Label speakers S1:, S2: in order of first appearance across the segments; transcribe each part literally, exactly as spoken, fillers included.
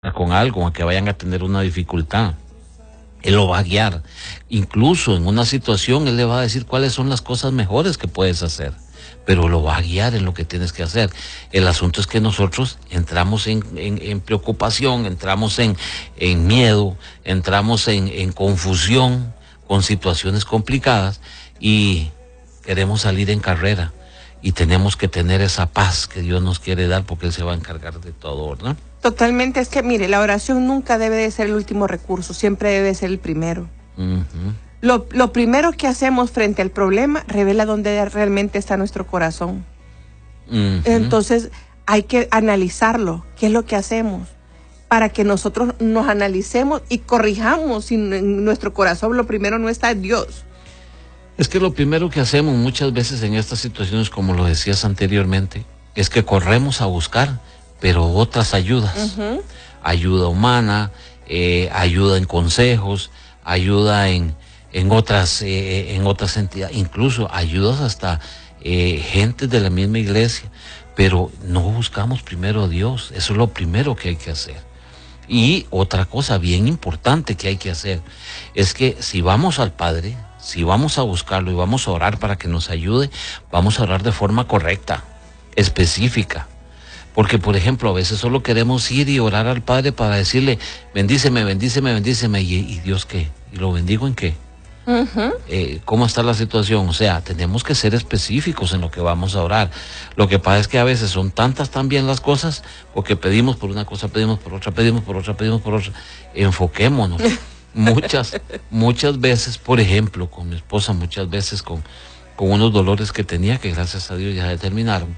S1: con algo, a que vayan a tener una dificultad. Él lo va a guiar. Incluso en una situación, Él le va a decir cuáles son las cosas mejores que puedes hacer, pero lo va a guiar en lo que tienes que hacer. El asunto es que nosotros entramos en, en, en preocupación, entramos en, en miedo, entramos en, en confusión con situaciones complicadas y queremos salir en carrera. Y tenemos que tener esa paz que Dios nos quiere dar, porque Él se va a encargar de todo, ¿verdad?
S2: Totalmente. Es que, mire, la oración nunca debe de ser el último recurso, siempre debe ser el primero. Uh-huh. Lo, lo primero que hacemos frente al problema revela dónde realmente está nuestro corazón. Uh-huh. Entonces, hay que analizarlo. ¿Qué es lo que hacemos? Para que nosotros nos analicemos y corrijamos si en nuestro corazón lo primero no está en Dios.
S1: Es que lo primero que hacemos muchas veces en estas situaciones, como lo decías anteriormente, es que corremos a buscar, pero otras ayudas. Uh-huh. Ayuda humana, eh, ayuda en consejos, ayuda en, en, otras, eh, en otras entidades, incluso ayudas hasta eh, gente de la misma iglesia, pero no buscamos primero a Dios. Eso es lo primero que hay que hacer. Y otra cosa bien importante que hay que hacer es que si vamos al Padre, si vamos a buscarlo y vamos a orar para que nos ayude, vamos a orar de forma correcta, específica. Porque, por ejemplo, a veces solo queremos ir y orar al Padre para decirle, bendíceme, bendíceme, bendíceme. ¿Y, y Dios qué? ¿Y lo bendigo en qué? Uh-huh. Eh, ¿Cómo está la situación? O sea, tenemos que ser específicos en lo que vamos a orar. Lo que pasa es que a veces son tantas también las cosas, porque pedimos por una cosa, pedimos por otra, pedimos por otra, pedimos por otra. Enfoquémonos. Muchas, muchas veces, por ejemplo, con mi esposa, muchas veces con, con unos dolores que tenía, que gracias a Dios ya terminaron.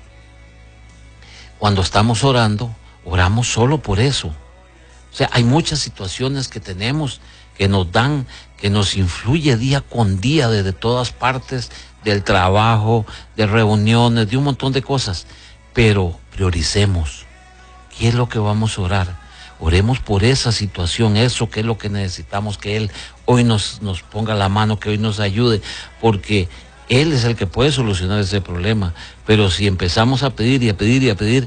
S1: Cuando estamos orando, oramos solo por eso. O sea, hay muchas situaciones que tenemos que nos dan, que nos influye día con día desde todas partes, del trabajo, de reuniones, de un montón de cosas. Pero prioricemos. ¿Qué es lo que vamos a orar? Oremos por esa situación, eso que es lo que necesitamos, que Él hoy nos, nos ponga la mano, que hoy nos ayude, porque Él es el que puede solucionar ese problema. Pero si empezamos a pedir y a pedir y a pedir,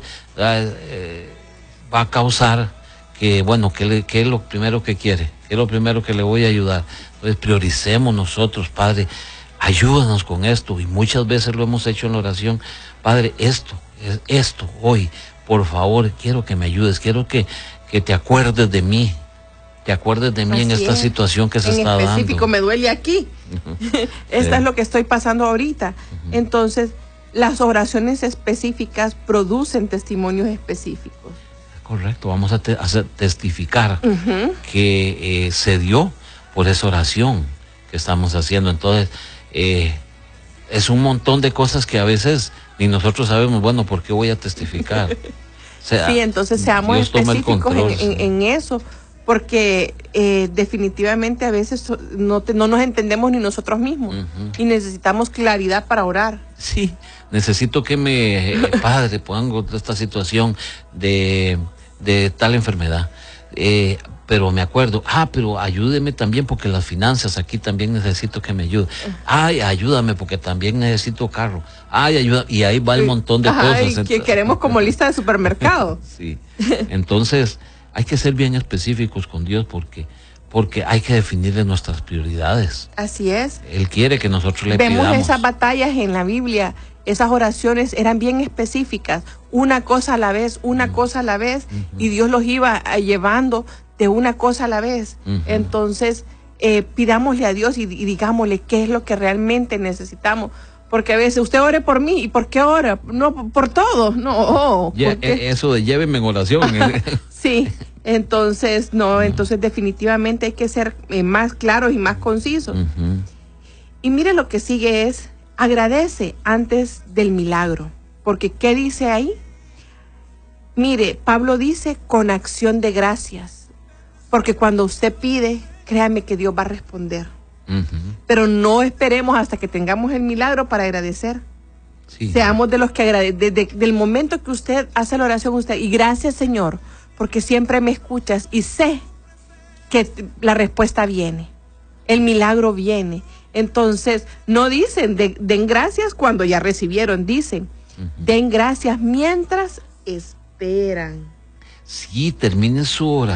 S1: eh, va a causar que, bueno, que, le, que es lo primero que quiere, que es lo primero que le voy a ayudar. Entonces prioricemos nosotros, Padre, ayúdanos con esto. Y muchas veces lo hemos hecho en la oración, Padre, esto, esto, hoy, por favor, quiero que me ayudes, quiero que que te acuerdes de mí, te acuerdes de mí. Así en esta es. Situación que se en está dando. En
S2: específico me duele aquí. Uh-huh. Esta sí. Es lo que estoy pasando ahorita. Uh-huh. Entonces, las oraciones específicas producen testimonios específicos.
S1: Correcto, vamos a, te, a testificar uh-huh. que eh, se dio por esa oración que estamos haciendo. Entonces, eh, es un montón de cosas que a veces ni nosotros sabemos, bueno, ¿por qué voy a testificar? O sea,
S2: sí, entonces seamos Dios específicos control, en, sí. en, en eso, porque eh, definitivamente a veces no, te, no nos entendemos ni nosotros mismos uh-huh. y necesitamos claridad para orar.
S1: Sí, necesito que me, eh, Padre, pongo esta situación de, de tal enfermedad, eh, pero me acuerdo, ah, pero ayúdeme también porque las finanzas aquí también necesito que me ayude. Ay, ayúdame porque también necesito carro. Ay, ayuda, y ahí va el montón de
S2: Ajá,
S1: cosas.
S2: Que queremos como lista de supermercado.
S1: Sí. Entonces, hay que ser bien específicos con Dios porque porque hay que definirle nuestras prioridades.
S2: Así es.
S1: Él quiere que nosotros le
S2: Vemos
S1: pidamos.
S2: Esas batallas en la Biblia, esas oraciones eran bien específicas, una cosa a la vez, una uh-huh. cosa a la vez, uh-huh. y Dios los iba llevando de una cosa a la vez. Uh-huh. Entonces, eh, pidámosle a Dios y, y digámosle qué es lo que realmente necesitamos. Porque a veces usted ore por mí, ¿y por qué ora? No, por todo, no. Oh,
S1: yeah, eso de llévenme en oración.
S2: Sí, entonces, no, uh-huh. entonces definitivamente hay que ser eh, más claros y más concisos. Uh-huh. Y mire lo que sigue es, agradece antes del milagro. Porque, ¿qué dice ahí? Mire, Pablo dice, con acción de gracias. Porque cuando usted pide, créame que Dios va a responder. Uh-huh. Pero no esperemos hasta que tengamos el milagro para agradecer. Sí. Seamos de los que agradecen. Desde del momento que usted hace la oración, usted, y gracias, Señor, porque siempre me escuchas y sé que la respuesta viene. El milagro viene. Entonces, no dicen de, den gracias cuando ya recibieron, dicen, uh-huh. den gracias mientras esperan.
S1: Sí, termine su oración.